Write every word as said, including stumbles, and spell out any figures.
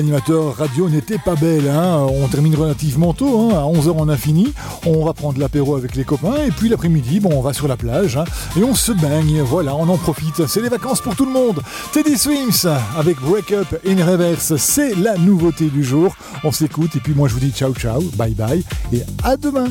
L'animateur radio n'était pas belle, hein. On termine relativement tôt, hein. À onze heures on a fini, on va prendre l'apéro avec les copains et puis l'après-midi, bon, on va sur la plage, hein, et on se baigne, voilà, on en profite, c'est les vacances pour tout le monde. Teddy Swims avec Break Up in Reverse, c'est la nouveauté du jour, on s'écoute et puis moi je vous dis ciao ciao, bye bye et à demain.